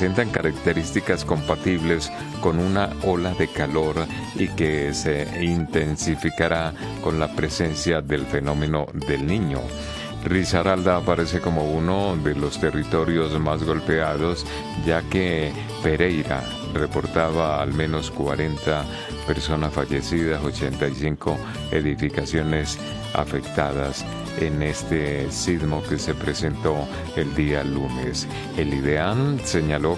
presentan características compatibles con una ola de calor y que se intensificará con la presencia del fenómeno del Niño. Risaralda aparece como uno de los territorios más golpeados, ya que Pereira reportaba al menos 40 personas fallecidas, 85 edificaciones afectadas en este sismo que se presentó el día lunes. El IDEAM señaló